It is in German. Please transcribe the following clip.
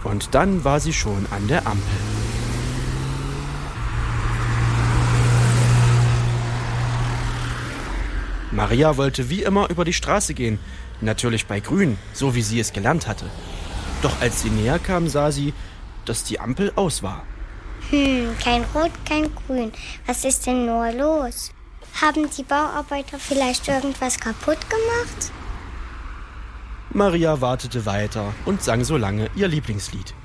Und dann war sie schon an der Ampel. Maria wollte wie immer über die Straße gehen, natürlich bei Grün, so wie sie es gelernt hatte. Doch als sie näher kam, sah sie, dass die Ampel aus war. Kein Rot, kein Grün. Was ist denn nur los? Haben die Bauarbeiter vielleicht irgendwas kaputt gemacht? Maria wartete weiter und sang so lange ihr Lieblingslied.